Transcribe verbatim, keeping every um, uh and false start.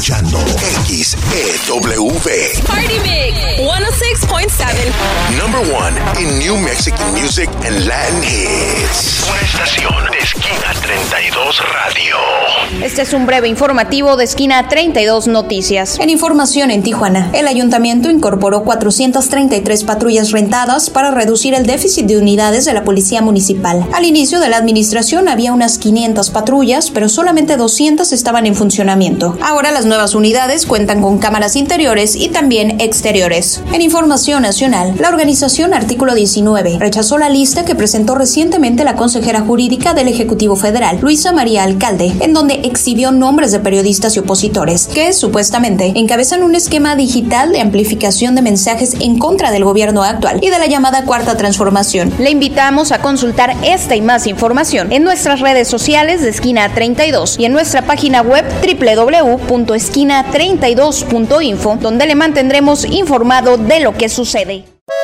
escuchando X E W. Party Mix ciento seis punto siete. Number one in New Mexican music and Latin hits. Una estación de Esquina treinta y dos Radio. Este es un breve informativo de Esquina treinta y dos Noticias. En información en Tijuana, el ayuntamiento incorporó cuatrocientas treinta y tres patrullas rentadas para reducir el déficit de unidades de la policía municipal. Al inicio de la administración había unas quinientas patrullas, pero solamente doscientas estaban en funcionamiento. Ahora las nuevas unidades cuentan con cámaras interiores y también exteriores. En información nacional, la organización Artículo diecinueve rechazó la lista que presentó recientemente la consejera jurídica del Ejecutivo Federal, Luisa María Alcalde, en donde exhibió nombres de periodistas y opositores que, supuestamente, encabezan un esquema digital de amplificación de mensajes en contra del gobierno actual y de la llamada Cuarta Transformación. Le invitamos a consultar esta y más información en nuestras redes sociales de Esquina treinta y dos y en nuestra página web doble u doble u doble u punto esquina treinta y dos punto info, donde le mantendremos informado de lo que sucede.